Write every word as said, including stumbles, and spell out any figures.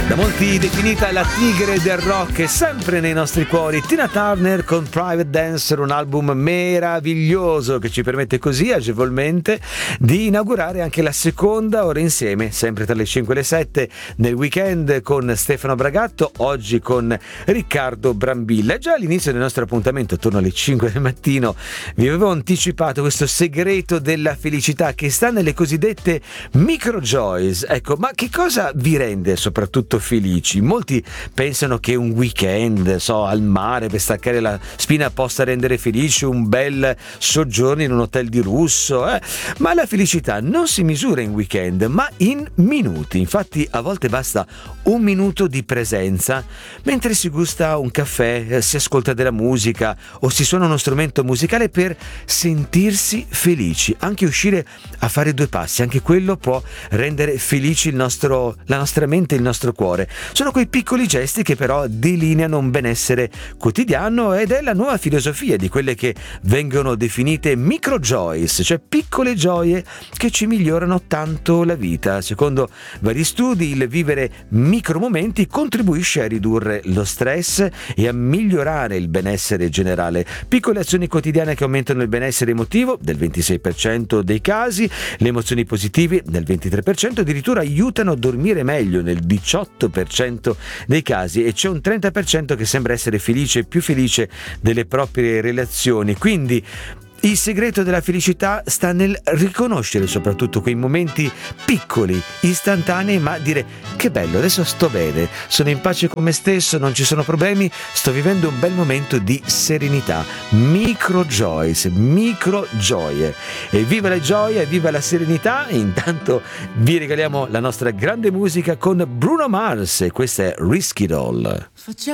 Da molti definita la tigre del rock e sempre nei nostri cuori, Tina Turner con Private Dancer, un album meraviglioso che ci permette così agevolmente di inaugurare anche la seconda ora insieme, sempre tra le cinque e le sette nel weekend con Stefano Bragatto, oggi con Riccardo Brambilla. Già all'inizio del nostro appuntamento, attorno alle cinque del mattino, vi avevo anticipato questo segreto della felicità che sta nelle cosiddette micro joys. Ecco, ma che cosa vi rende soprattutto felici? Molti pensano che un weekend, so, al mare per staccare la spina possa rendere felice, un bel soggiorno in un hotel di lusso, eh? Ma la felicità non si misura in weekend, ma in minuti. Infatti a volte basta un minuto di presenza mentre si gusta un caffè, si ascolta della musica o si suona uno strumento musicale per sentirsi felici. Anche uscire a fare due passi, anche quello può rendere felici il nostro, la nostra mente e il nostro cuore. Sono quei piccoli gesti che però delineano un benessere quotidiano ed è la nuova filosofia di quelle che vengono definite micro joys, cioè piccole gioie che ci migliorano tanto la vita. Secondo vari studi, il vivere micro momenti contribuisce a ridurre lo stress e a migliorare il benessere generale. Piccole azioni quotidiane che aumentano il benessere emotivo del ventisei per cento dei casi, le emozioni positive del ventitré per cento, addirittura aiutano a dormire meglio nel diciotto per cento dei casi, e c'è un trenta per cento che sembra essere felice, più felice delle proprie relazioni. Quindi il segreto della felicità sta nel riconoscere soprattutto quei momenti piccoli, istantanei, ma dire: che bello, adesso sto bene, sono in pace con me stesso, non ci sono problemi, sto vivendo un bel momento di serenità. Micro joys, micro gioie. E viva la gioia e viva la serenità. Intanto vi regaliamo la nostra grande musica con Bruno Mars e questa è Risky Doll. Facciamo